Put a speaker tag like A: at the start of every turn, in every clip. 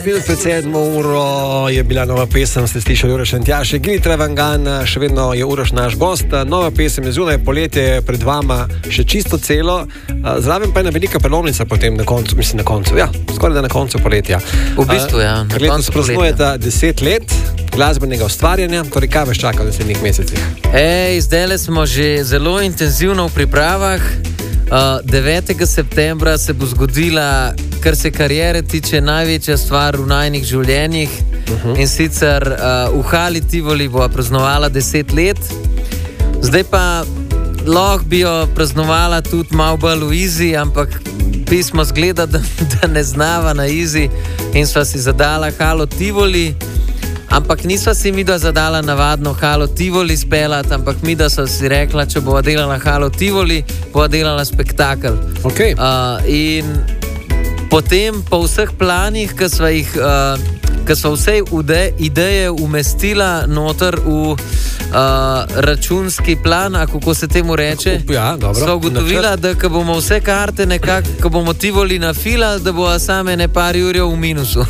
A: Pred 7 uro je bila nova pesem, ste slišali Uroš in Tjaša, Gili Travangan, še vedno je Uroš naš gost. Nova pesem je zunaj, poletje je pred vama še čisto celo, zraven pa je ena velika prelomnica potem na koncu, skoraj da na koncu poletja.
B: V bistvu, ja.
A: Ker letos praznujete 10 let glasbenega ustvarjanja, torej kaj vas čaka v naslednjih mesecih?
B: Zdaj smo že zelo intenzivno v pripravah. 9. septembra se bo zgodila, kar se kariere tiče, največja stvar v najnih življenjih. In sicer v Hali Tivoli bo praznovala 10 let. Zdaj pa lahko bi jo praznovala tudi malo bolj v Izi, ampak pismo zgleda, da ne znava na Izi in sva si zadala Halo Tivoli. Ampak nisva si mi da zadala navadno Halo Tivoli spelat, ampak mi da so si rekla, če bova delala Halo Tivoli, bova delala spektakel.
A: Okay.
B: In potem po vseh planih, ki sva vse ideje umestila noter v računski plan, a kako se temu reče, sva ugotovila, da ko bomo vse karte nekako, ko bomo Tivoli nafilali, da bova same ne par jurjev v minusu.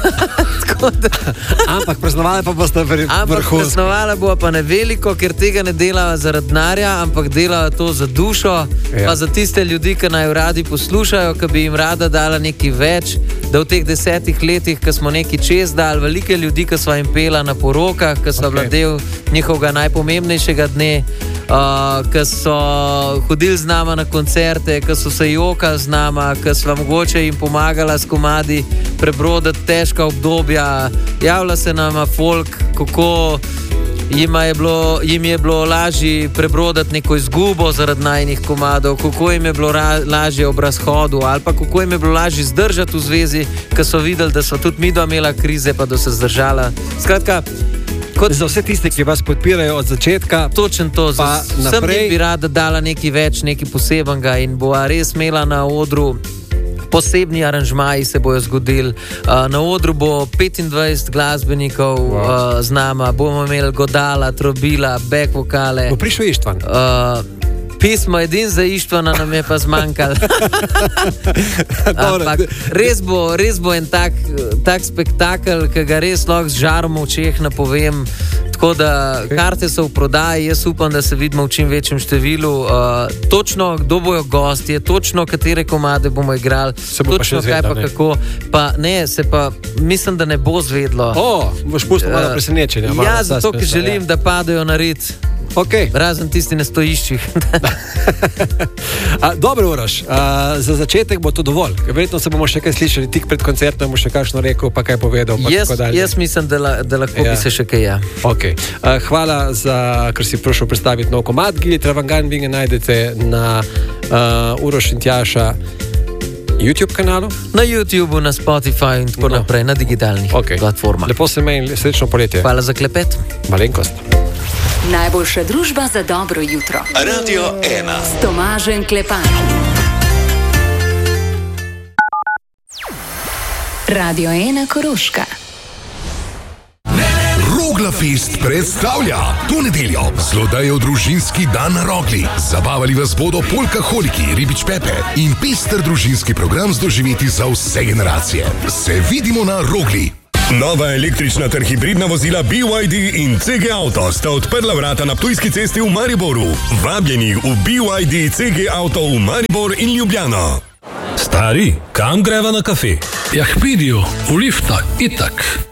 A: Ampak praznovala pa boste vrhunsko.
B: Ampak praznovala bova pa ne veliko, ker tega ne delava zaradi denarja, ampak delava to za dušo, pa za tiste ljudi, ki naj radi poslušajo, ki bi jim rada dala nekaj več, da v teh 10 letih, ki smo nekaj čez dali, velike ljudi, ki sva jim pela na porokah, ki sva bila del njihovega najpomembnejšega dne, ki so hodili z nama na koncerte, ki so se jokali z nama, ki sva mogoče jim pomagala s komadi prebroditi težka obdobja. Javlja se nama folk, kako jim je bilo lažje prebroditi neko izgubo zaradi najnih komadov, kako jim je bilo lažje ob razhodu, ali pa kako jim je bilo lažje zdržati v zvezi, ker so videli, da so tudi mi imela krize, pa da so zdržala. Skratka,
A: za vse tiste, ki vas podpirajo od začetka.
B: Točno to, vsem bi rada dala nekaj več, nekaj posebenega in bo res imela na odru. Posebni aranžmaji se bojo zgodili. Na odru bo 25 glasbenikov z nama, bomo imeli godala, trobila, back vokale.
A: Bo prišel Ištvan?
B: Pismo edin za Ištvana nam je pa zmanjkalo. Ampak res bo en tak spektakel, ki ga res lahko z žarom v očeh napovem. Tako da karte so v prodaji, jaz upam, da se vidimo v čim večjem številu. Točno, kdo bojo gostje, točno, katere komade bomo igrali, točno kaj pa kako. Pa ne, se pa mislim, da ne bo zvedlo.
A: Boš pustil malo presenečenja.
B: Ja, zato, ker želim, da padajo na rit.
A: Okay.
B: Razen tisti na stojiščih.
A: Dobro, Uroš, za začetek bo to dovolj. Verjetno se bomo še kaj slišali tik pred koncertom, bomo še kakšno rekel, pa kaj povedal.
B: Jaz mislim, da lahko bi se še kaj.
A: Okay. Hvala, ker si prišel predstaviti nov komad. Gili Travangan, vi ga najdete na Uroš in Tjaša YouTube kanalu.
B: Na YouTubeu, na Spotify in tako naprej, na digitalnih platformah.
A: Lepo se meni, srečno poletje.
B: Hvala za klepet.
A: Malenkost.
C: Najboljša družba za dobro jutro.
D: Radio 1
C: s Tomažem Klepanom. Radio 1 Koroška.
E: Roglafest predstavlja to nedeljo zlodejev družinski dan na Rogli. Zabavali vas bodo polkaholiki, ribič Pepe in pester družinski program z doživeti za vse generacije. Se vidimo na Rogli.
F: Nova električna ter hibridna vozila BYD in CG Auto sta odprla vrata na Ptujski cesti v Mariboru. Vabljeni v BYD CG Auto v Maribor in Ljubljano.
G: Stari, kam greva na kafe?
H: Ja, k Pidiju, v lifta, itak.